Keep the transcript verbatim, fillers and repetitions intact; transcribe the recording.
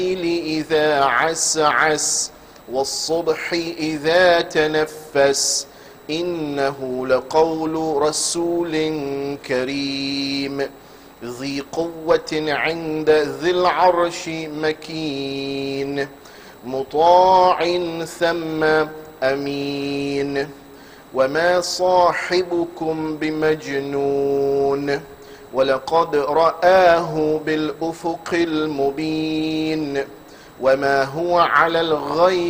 إذا عسعس والصبح إذا تنفس إنه لقول رسول كريم ذي قوة عند ذي العرش مكين مطاع ثم أمين وما صاحبكم بمجنون ولقد رآه بالأفق المبين وما هو على الغيب